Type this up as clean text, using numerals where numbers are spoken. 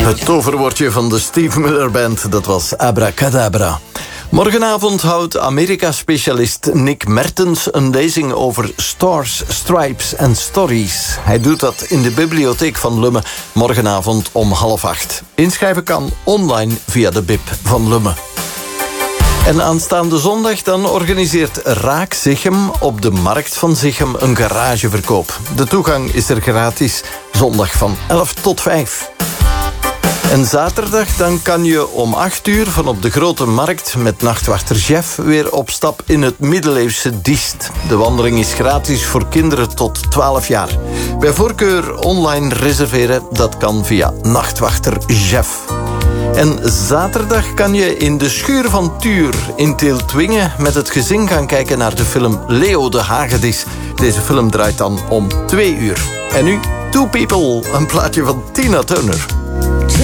Het toverwoordje van de Steve Miller Band, dat was Abracadabra. Morgenavond houdt Amerika-specialist Nick Mertens een lezing over Stars, Stripes and Stories. Hij doet dat in de bibliotheek van Lummen morgenavond om 7:30. Inschrijven kan online via de bib van Lummen. En aanstaande zondag dan organiseert Raak Zichem op de Markt van Zichem een garageverkoop. De toegang is er gratis, zondag van 11 tot 5. En zaterdag dan kan je om 8:00 van op de Grote Markt met nachtwachter Jeff weer op stap in het middeleeuwse Diest. De wandeling is gratis voor kinderen tot 12 jaar. Bij voorkeur online reserveren, dat kan via nachtwachter Jeff. En zaterdag kan je in de schuur van Tuur in Teeltwingen met het gezin gaan kijken naar de film Leo de Hagedis. Deze film draait dan om 2:00. En nu Two People, een plaatje van Tina Turner.